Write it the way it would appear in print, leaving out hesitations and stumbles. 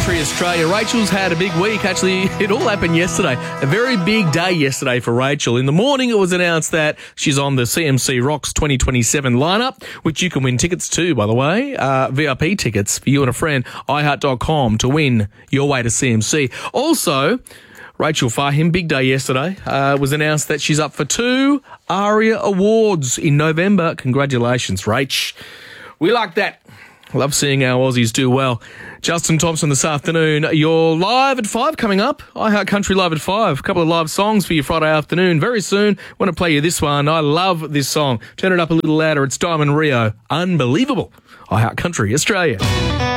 Country Australia. Rachel's had a big week. Actually, it all happened yesterday. A very big day yesterday for Rachel. In the morning, it was announced that she's on the CMC Rocks 2027 lineup, which you can win tickets to, by the way. VIP tickets for you and a friend. iHeart.com to win your way to CMC. Also, Rachel Fahim, big day yesterday, was announced that she's up for 2 ARIA Awards in November. Congratulations, Rach. We like that. Love seeing our Aussies do well. Justin Thompson this afternoon. You're live at 5 coming up. iHeart Country live at 5. A couple of live songs for you Friday afternoon. Very soon, I want to play you this one. I love this song. Turn it up a little louder. It's Diamond Rio. Unbelievable. iHeart Country Australia.